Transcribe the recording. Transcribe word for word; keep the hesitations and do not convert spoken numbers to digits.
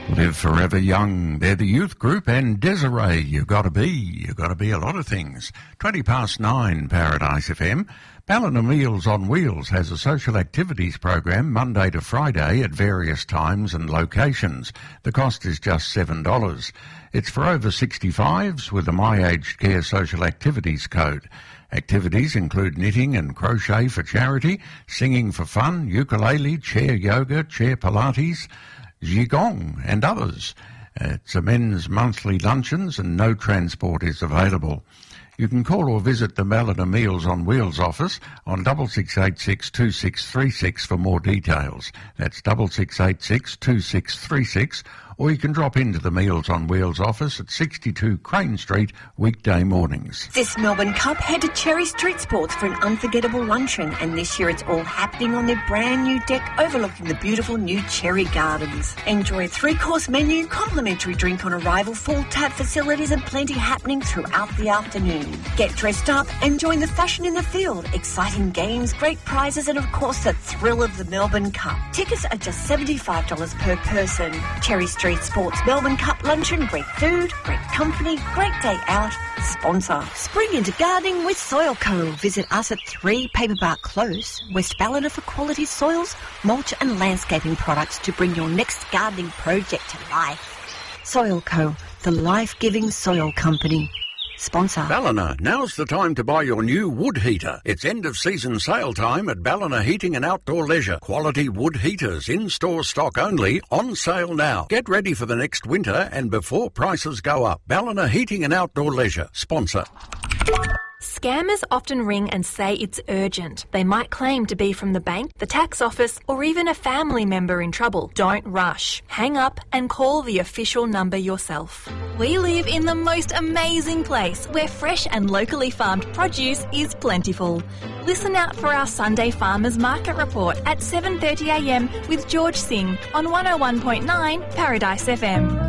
Live Forever Young. They're the youth group, and Desiree, you gotta be. You gotta be a lot of things. twenty past nine, Paradise F M. Ballina Meals on Wheels has a social activities program Monday to Friday at various times and locations. The cost is just seven dollars. It's for over sixty-fives with a My Aged Care social activities code. Activities include knitting and crochet for charity, singing for fun, ukulele, chair yoga, chair Pilates, Qigong and others. It's a men's monthly luncheons and no transport is available. You can call or visit the Ballina Meals on Wheels office on double six eight six two six three six for more details. That's double six eight six two six three six, or you can drop into the Meals on Wheels office at sixty-two Crane Street weekday mornings. This Melbourne Cup, head to Cherry Street Sports for an unforgettable luncheon, and this year it's all happening on their brand new deck overlooking the beautiful new Cherry Gardens. Enjoy a three-course menu, complimentary drink on arrival, full tap facilities and plenty happening throughout the afternoon. Get dressed up and join the fashion in the field, exciting games, great prizes and of course the thrill of the Melbourne Cup. Tickets are just seventy-five dollars per person. Cherry Street Sports Melbourne Cup luncheon, great food, great company, great day out. Sponsor. Spring into gardening with Soil Co. Visit us at three Paperbark Close, West Ballina for quality soils, mulch and landscaping products to bring your next gardening project to life. Soil Co, the life-giving soil company. Sponsor. Ballina, now's the time to buy your new wood heater. It's end of season sale time at Ballina Heating and Outdoor Leisure. Quality wood heaters, in-store stock only, on sale now. Get ready for the next winter and before prices go up. Ballina Heating and Outdoor Leisure. Sponsor. Scammers often ring and say it's urgent. They might claim to be from the bank, the tax office, or even a family member in trouble. Don't rush. Hang up and call the official number yourself. We live in the most amazing place where fresh and locally farmed produce is plentiful. Listen out for our Sunday Farmers Market Report at seven thirty a m with George Singh on one oh one point nine Paradise F M.